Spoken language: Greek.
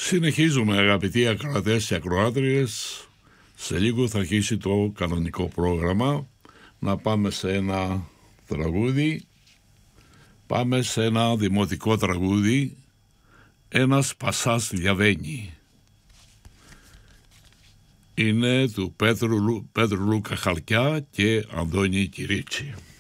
Συνεχίζουμε, αγαπητοί ακροατές και ακροάτριες. Σε λίγο θα αρχίσει το κανονικό πρόγραμμα. Να πάμε σε ένα τραγούδι. Πάμε σε ένα δημοτικό τραγούδι. Ένας Πασάς διαβαίνει. Είναι του Πέτρου Λούκα Χαλκιά και Αντώνη Κυρίτσι.